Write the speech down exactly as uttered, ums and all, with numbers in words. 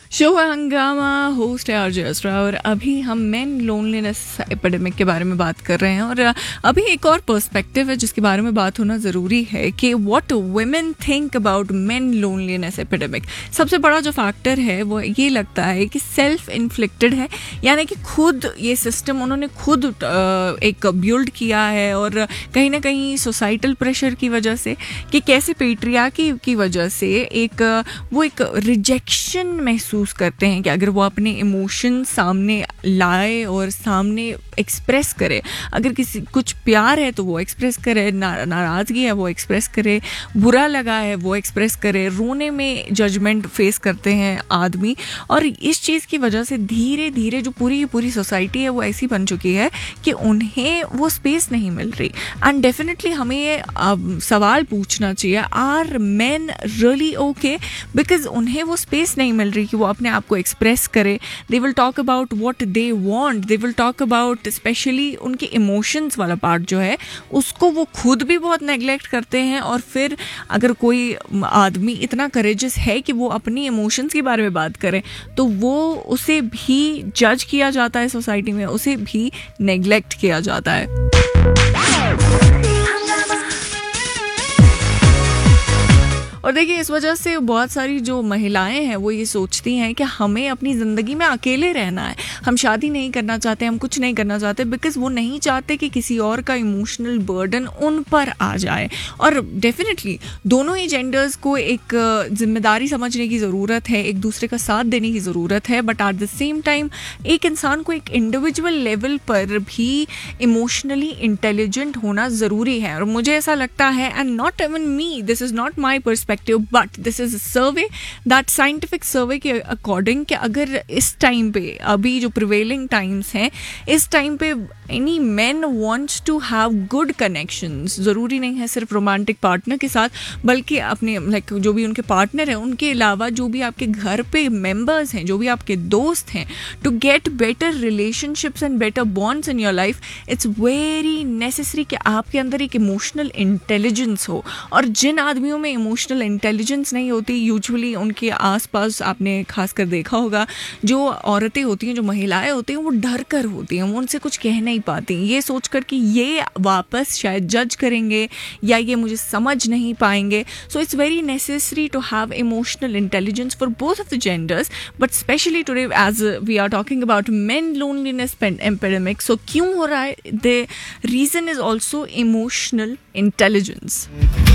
Show है हंगामा, host है आरजे अस्रा और अभी हम मेन लोनलीनेस एपिडेमिक के बारे में बात कर रहे हैं। और अभी एक और पर्सपेक्टिव है जिसके बारे में बात होना ज़रूरी है कि what women think about main loneliness epidemic. सबसे बड़ा जो फैक्टर है वो ये लगता है कि सेल्फ इन्फ्लिक्टेड है, यानी कि खुद ये सिस्टम उन्होंने खुद एक बिल्ड किया है और कहीं ना कहीं सोसाइटल प्रेशर की वजह से कि कैसे पेट्रियार्की की वजह से एक वो एक रिजेक्शन महसूस करते हैं कि अगर वो अपने इमोशन सामने लाए और सामने एक्सप्रेस करे, अगर किसी कुछ प्यार है तो वो एक्सप्रेस करे, ना, नाराज़गी है वो एक्सप्रेस करे, बुरा लगा है वो एक्सप्रेस करे, रोने में जजमेंट फेस करते हैं आदमी। और इस चीज़ की वजह से धीरे धीरे जो पूरी पूरी सोसाइटी है वो ऐसी बन चुकी है कि उन्हें वो स्पेस नहीं मिल रही। एंड डेफिनेटली हमें ये सवाल पूछना चाहिए, are main really okay? Because उन्हें वो स्पेस नहीं मिल रही कि वो अपने आप को एक्सप्रेस करे। They will talk about what they want, they will talk about specially उनके इमोशंस वाला पार्ट जो है उसको वो खुद भी बहुत नेग्लेक्ट करते हैं। और फिर अगर कोई आदमी इतना करेजियस है कि वो अपनी इमोशंस के बारे में बात करे तो वो उसे भी जज किया जाता है सोसाइटी में, उसे भी नेग्लेक्ट किया जाता है। और देखिए इस वजह से बहुत सारी जो महिलाएं हैं वो ये सोचती हैं कि हमें अपनी ज़िंदगी में अकेले रहना है, हम शादी नहीं करना चाहते, हम कुछ नहीं करना चाहते, बिकॉज वो नहीं चाहते कि किसी और का इमोशनल बर्डन उन पर आ जाए। और डेफिनेटली दोनों ही जेंडर्स को एक जिम्मेदारी समझने की ज़रूरत है, एक दूसरे का साथ देने की ज़रूरत है, but at the same time एक इंसान को एक इंडिविजुअल लेवल पर भी इमोशनली इंटेलिजेंट होना ज़रूरी है। और मुझे ऐसा लगता है, and not even me, this is not my perspective, but this is a survey, that scientific सर्वे के अकॉर्डिंग कि अगर इस टाइम पे, अभी जो प्रिवेलिंग टाइम्स हैं, इस टाइम पे any man wants to have good connections, ज़रूरी नहीं है सिर्फ रोमांटिक पार्टनर के साथ, बल्कि अपने लाइक जो भी उनके पार्टनर हैं उनके अलावा जो भी आपके घर पे मेंबर्स हैं, जो भी आपके दोस्त हैं, to get better relationships and better bonds in your life, it's very necessary कि आपके अंदर एक इमोशनल इंटेलिजेंस हो। और जिन आदमियों में इमोशनल इंटेलिजेंस नहीं होती, यूजुअली उनके आसपास आपने खासकर देखा होगा जो औरतें होती हैं, जो महिलाएं होती हैं, वो डर कर होती हैं, वो उनसे कुछ कह नहीं पाती, ये सोच कर कि ये वापस शायद जज करेंगे या ये मुझे समझ नहीं पाएंगे। So it's very necessary to have emotional intelligence for both of the genders, but specially today as we are talking about main loneliness epidemic. सो क्यों हो रहा है? The reason is also emotional intelligence.